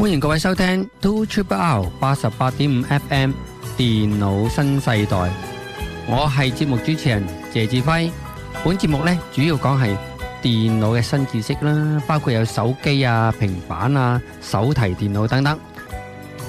歡迎各位收聽 2RR 88.5 FM 電腦新世代，我係節目主持人謝志輝。本節目呢主要講係電腦嘅新知識啦，包括有手機啊、平板啊、手提電腦等等。